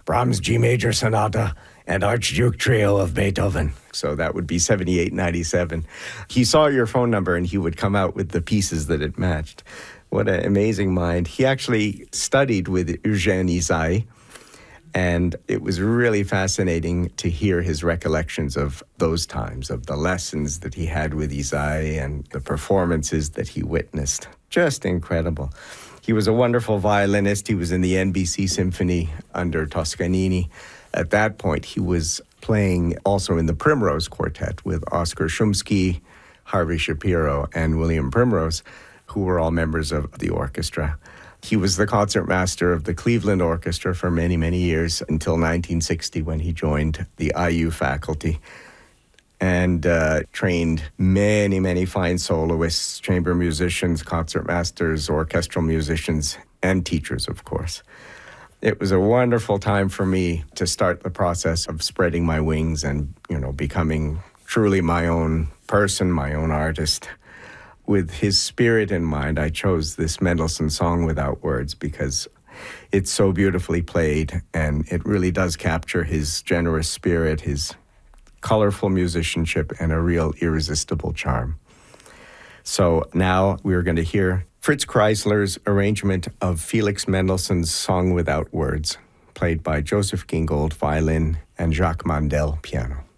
Brahms G Major Sonata, and Archduke Trio of Beethoven. So that would be 7897. He saw your phone number and he would come out with the pieces that it matched. What an amazing mind. He actually studied with Eugène Ysaÿe, and it was really fascinating to hear his recollections of those times, of the lessons that he had with Ysaÿe and the performances that he witnessed. Just incredible. He was a wonderful violinist. He was in the NBC Symphony under Toscanini. At that point, he was playing also in the Primrose Quartet with Oskar Shumsky, Harvey Shapiro, and William Primrose, who were all members of the orchestra. He was the concertmaster of the Cleveland Orchestra for many, many years until 1960 when he joined the IU faculty and trained many, many fine soloists, chamber musicians, concertmasters, orchestral musicians, and teachers, of course. It was a wonderful time for me to start the process of spreading my wings and, becoming truly my own person, my own artist. With his spirit in mind, I chose this Mendelssohn Song Without Words because it's so beautifully played and it really does capture his generous spirit, his colorful musicianship, and a real irresistible charm. So now we're going to hear Fritz Kreisler's arrangement of Felix Mendelssohn's Song Without Words, played by Joseph Gingold, violin, and Jacques Mandel, piano.